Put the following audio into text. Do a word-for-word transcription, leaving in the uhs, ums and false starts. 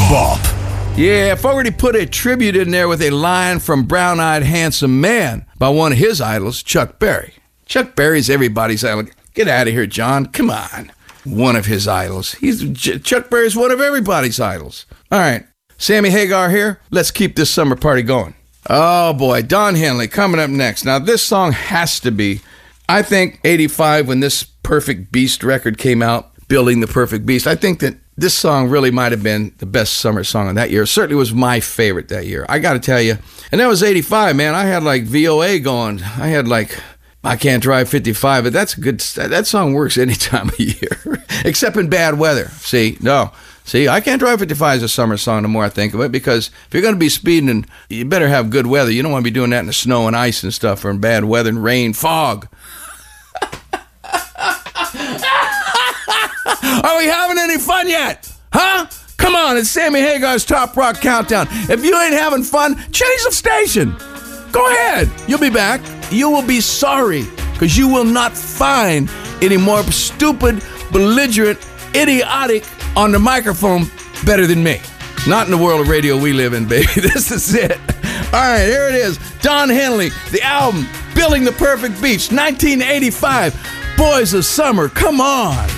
Bop. Yeah, I've already put a tribute in there with a line from Brown Eyed Handsome Man by one of his idols, Chuck Berry. Chuck Berry's everybody's idol. Get out of here, John. Come on. One of his idols. He's Ch- Chuck Berry's one of everybody's idols. All right, Sammy Hagar here. Let's keep this summer party going. Oh, boy, Don Henley coming up next. Now, this song has to be, I think, eighty-five when this Perfect Beast record came out, Building the Perfect Beast. I think that this song really might have been the best summer song of that year. It certainly was my favorite that year. I got to tell you. And that was eighty-five, man. I had like V O A going. I had like, I Can't Drive fifty-five, but that's a good, that song works any time of year, except in bad weather. See, no. See, I Can't Drive fifty-five is a summer song the more I think of it, because if you're going to be speeding, you better have good weather. You don't want to be doing that in the snow and ice and stuff, or in bad weather and rain, fog. Are we having any fun yet? Huh? Come on, it's Sammy Hagar's Top Rock Countdown. If you ain't having fun, change the station. Go ahead. You'll be back. You will be sorry, because you will not find any more stupid, belligerent, idiotic on the microphone better than me. Not in the world of radio we live in, baby. This is it. All right, here it is. Don Henley, the album, Building the Perfect Beast, nineteen eighty-five. Boys of Summer, come on.